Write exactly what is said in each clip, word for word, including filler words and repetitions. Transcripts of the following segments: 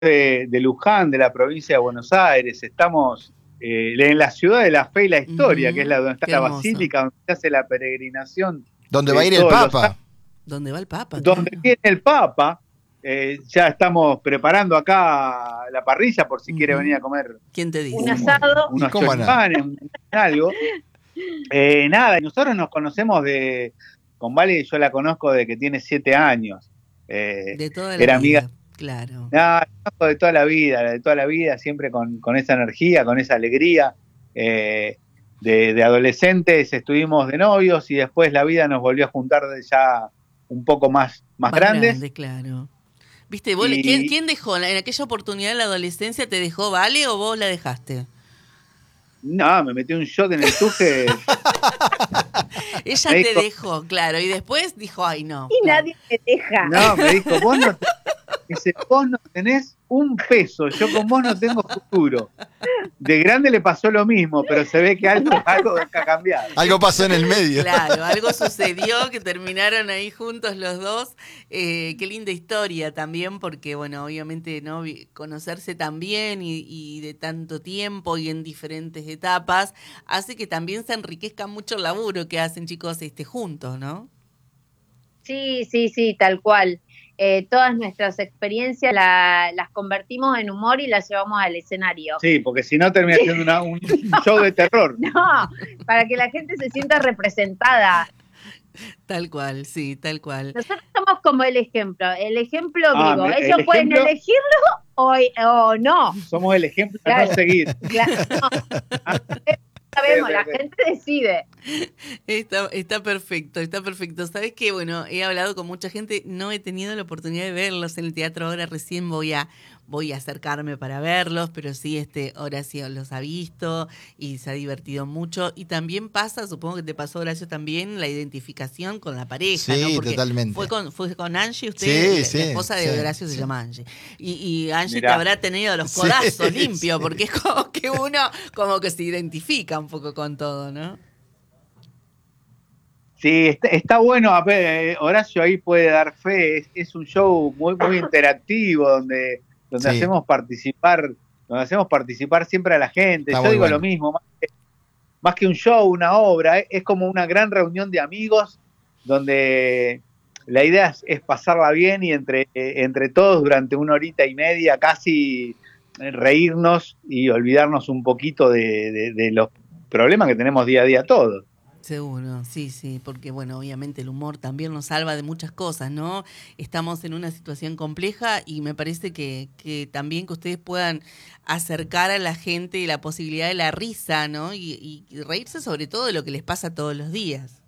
de, de Luján, de la provincia de Buenos Aires. Estamos eh, en la ciudad de la fe y la historia, uh-huh. que es la donde está Qué la hermoso. basílica, donde se hace la peregrinación. ¿Dónde va a ir el Papa? Los... ¿Dónde va el Papa? Donde Claro. viene el Papa. Eh, ya estamos preparando acá la parrilla por si uh-huh. quiere venir a comer. ¿Quién te dice? Un asado. Un, unos choripanes, un, algo. Eh, nada, nosotros nos conocemos de... Con Vale yo la conozco de que tiene siete años. Eh, de toda la era vida, amiga, claro. No, de toda la vida, de toda la vida, siempre con, con esa energía, con esa alegría. Eh, de, de adolescentes estuvimos de novios y después la vida nos volvió a juntar ya un poco más, más, más grandes. Grande, claro. ¿Viste? ¿Vos, y... ¿quién, ¿Quién dejó? ¿En aquella oportunidad en la adolescencia te dejó Vale o vos la dejaste? No, me metí un shot en el tuje. Ella me te dijo, dejó, claro, y después dijo, ay, no. Y claro. nadie te deja. No, me dijo, vos no, dice, vos no tenés un peso, yo con vos no tengo futuro. De grande le pasó lo mismo, pero se ve que algo, algo ha cambiado. Algo pasó en el medio. Claro, algo sucedió, que terminaron ahí juntos los dos. Eh, qué linda historia también, porque, bueno, obviamente, ¿no? Conocerse tan bien y, y de tanto tiempo y en diferentes etapas, hace que también se enriquezca mucho el laburo que hacen, chicos, este, juntos, ¿no? Sí, sí, sí, tal cual. Eh, todas nuestras experiencias la, las convertimos en humor y las llevamos al escenario. Sí, porque si no termina siendo una, un show de terror. No, para que la gente se sienta representada. Tal cual, sí, tal cual. Nosotros somos como el ejemplo, el ejemplo ah, vivo. Me, Ellos el pueden ejemplo, elegirlo o, o no. Somos el ejemplo de claro. no seguir. Claro, no. Sabemos, la gente decide. Está, está perfecto, está perfecto. Sabes que, bueno, he hablado con mucha gente, no he tenido la oportunidad de verlos en el teatro, ahora recién voy a voy a acercarme para verlos, pero sí, este Horacio los ha visto y se ha divertido mucho. Y también pasa, supongo que te pasó, Horacio, también la identificación con la pareja, sí, ¿no? Porque totalmente. Fue con, fue con Angie, usted, sí, la, sí, la esposa de sí, Horacio sí. se llama Angie. Y, y Angie Mirá. te habrá tenido los codazos sí, limpios, sí. porque es como que uno como que se identifica un poco con todo, ¿no? Sí, está, está bueno, Horacio ahí puede dar fe, es, es un show muy muy interactivo donde, donde sí. hacemos participar, donde hacemos participar siempre a la gente. Está Yo digo bueno. lo mismo, más que, más que un show, una obra, es, es como una gran reunión de amigos donde la idea es, es pasarla bien y entre, entre todos durante una horita y media casi reírnos y olvidarnos un poquito de, de, de los problemas que tenemos día a día todos. Seguro, sí, sí, porque bueno, obviamente el humor también nos salva de muchas cosas, ¿no? Estamos en una situación compleja y me parece que, que también que ustedes puedan acercar a la gente la posibilidad de la risa, ¿no? Y, y reírse sobre todo de lo que les pasa todos los días.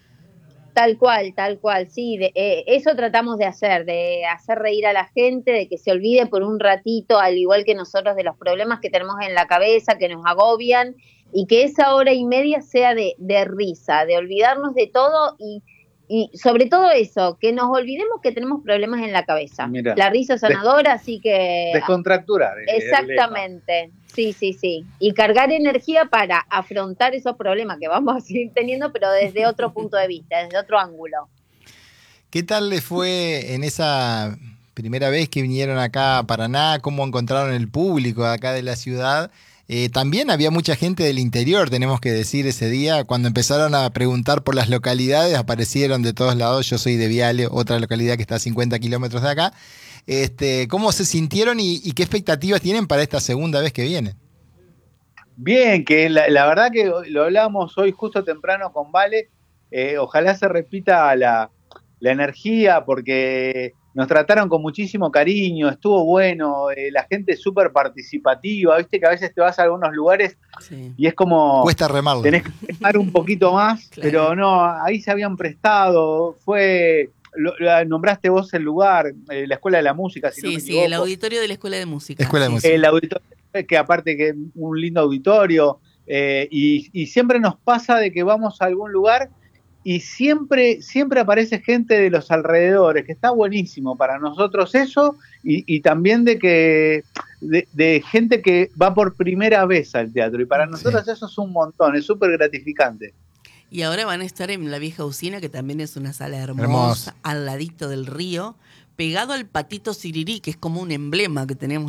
Tal cual, tal cual, sí, de, eh, eso tratamos de hacer, de hacer reír a la gente, de que se olvide por un ratito, al igual que nosotros, de los problemas que tenemos en la cabeza, que nos agobian, y que esa hora y media sea de, de risa, de olvidarnos de todo y, y sobre todo eso, que nos olvidemos que tenemos problemas en la cabeza. Mirá, la risa sanadora, des, así que... Descontracturar. Exactamente, sí, sí, sí. Y cargar energía para afrontar esos problemas que vamos a seguir teniendo, pero desde otro punto de vista, desde otro ángulo. ¿Qué tal les fue en esa primera vez que vinieron acá a Paraná? ¿Cómo encontraron el público acá de la ciudad? Eh, también había mucha gente del interior, tenemos que decir, ese día. Cuando empezaron a preguntar por las localidades, aparecieron de todos lados. Yo soy de Viale, otra localidad que está a cincuenta kilómetros de acá. Este, ¿Cómo se sintieron y, y qué expectativas tienen para esta segunda vez que vienen? Bien, que la, la verdad que lo hablamos hoy justo temprano con Vale. Eh, ojalá se repita la, la energía, porque nos trataron con muchísimo cariño, estuvo bueno, eh, la gente es súper participativa, viste que a veces te vas a algunos lugares sí. y es como... Cuesta remarlo. Tenés que remar un poquito más, claro. Pero no, ahí se habían prestado, fue... Lo, lo, nombraste vos el lugar, eh, la Escuela de la Música, si sí, no me sí, equivoco. El auditorio de la Escuela de Música. Escuela de sí, Música. sí. El auditorio, que aparte que es un lindo auditorio, eh, y, y siempre nos pasa de que vamos a algún lugar y siempre, siempre aparece gente de los alrededores, que está buenísimo para nosotros eso, y, y también de que de, de gente que va por primera vez al teatro, y para nosotros sí. Eso es un montón, es súper gratificante. Y ahora van a estar en la Vieja Usina, que también es una sala hermosa, hermosa, al ladito del río, pegado al patito Sirirí, que es como un emblema que tenemos